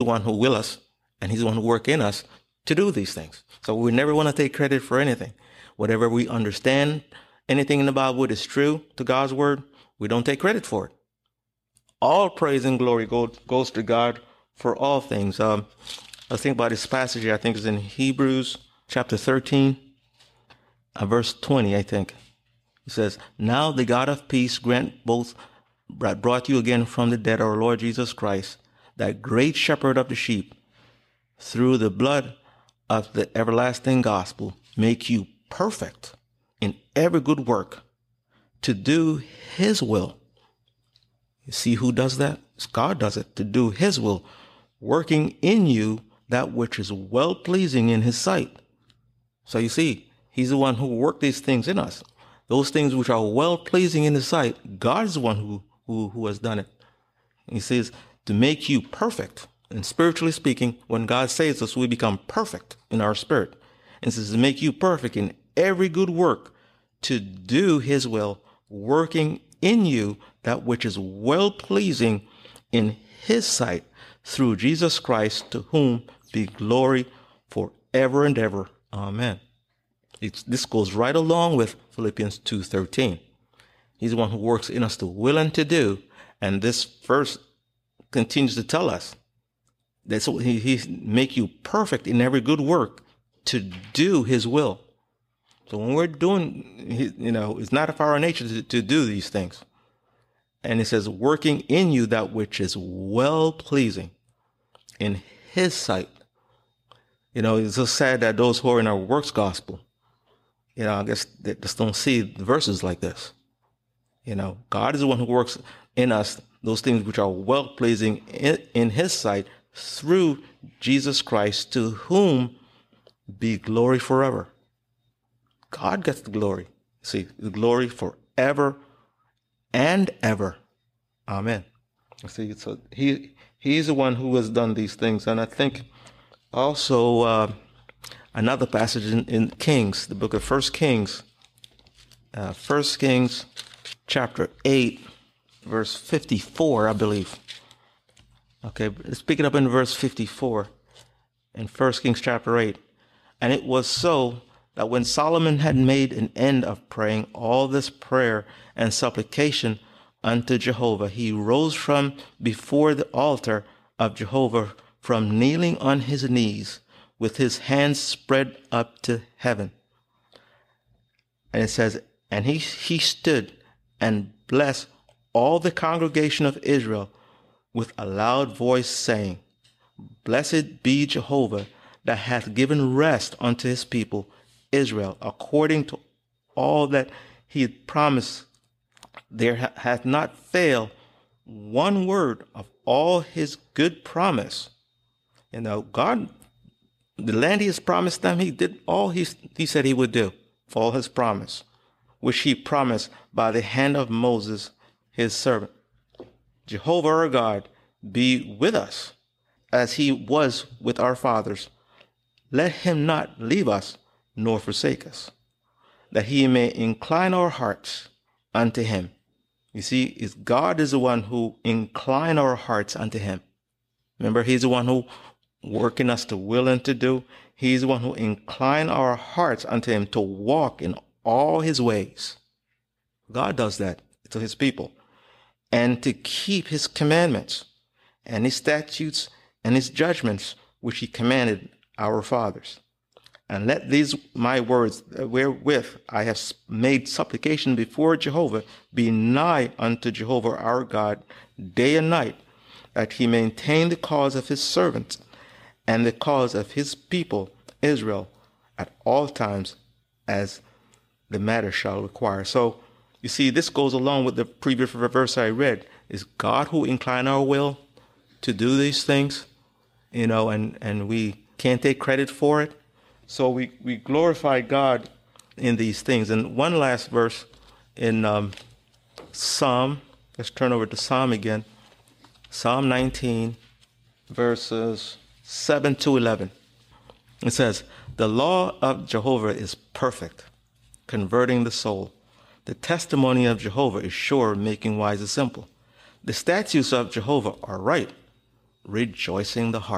one who will us, and he's the one who work in us to do these things. So we never want to take credit for anything. Whatever we understand, anything in the Bible that is true to God's word, we don't take credit for it. All praise and glory goes to God for all things. I think about this passage here. I think it's in Hebrews chapter 13, verse 20, I think. It says, now the God of peace brought you again from the dead, our Lord Jesus Christ, that great shepherd of the sheep, through the blood of the everlasting gospel, make you perfect in every good work to do his will. You see who does that? God does it, to do his will, working in you that which is well pleasing in his sight. So you see, he's the one who worked these things in us. Those things which are well pleasing in his sight, God is the one who has done it. He says to make you perfect. And spiritually speaking, when God saves us, we become perfect in our spirit. And says to make you perfect in every good work to do his will, working in you that which is well pleasing in his sight, through Jesus Christ, to whom be glory forever and ever. Amen. This goes right along with Philippians 2:13. He's the one who works in us to will and to do. And this verse continues to tell us that he make you perfect in every good work to do his will. So when we're doing, it's not of our nature to do these things. And it says, working in you that which is well pleasing in his sight. It's so sad that those who are in our works gospel, I guess they just don't see verses like this. God is the one who works in us those things which are well pleasing in his sight, through Jesus Christ, to whom be glory forever. God gets the glory. See, the glory forever and ever. Amen. See, so he's the one who has done these things. And I think also another passage in Kings, the book of 1 Kings, 1 Kings chapter 8, verse 54, I believe. Okay, let's pick it up in verse 54 in 1 Kings chapter 8. And it was so that when Solomon had made an end of praying all this prayer and supplication unto Jehovah, he rose from before the altar of Jehovah, from kneeling on his knees, with his hands spread up to heaven. And it says, and he stood and blessed all the congregation of Israel with a loud voice, saying, blessed be Jehovah, that hath given rest unto his people Israel, according to all that he had promised. There hath not failed one word of all his good promise. God, the land he has promised them, he did all he said he would do for all his promise, which he promised by the hand of Moses, his servant. Jehovah our God be with us, as he was with our fathers. Let him not leave us nor forsake us, that he may incline our hearts unto him. You see, God is the one who incline our hearts unto him. Remember, he's the one who working us to will and to do. He's the one who incline our hearts unto him to walk in all his ways. God does that to his people. And to keep his commandments and his statutes and his judgments, which he commanded our fathers. And let these my words, wherewith I have made supplication before Jehovah, be nigh unto Jehovah our God day and night, that he maintain the cause of his servants and the cause of his people Israel at all times, as the matter shall require. So you see, this goes along with the previous verse I read. Is God who incline our will to do these things, and we can't take credit for it. So we glorify God in these things. And one last verse in Psalm. Let's turn over to Psalm again. Psalm 19, verses 7 to 11. It says, the law of Jehovah is perfect, converting the soul. The testimony of Jehovah is sure, making wise the simple. The statutes of Jehovah are right, rejoicing the heart.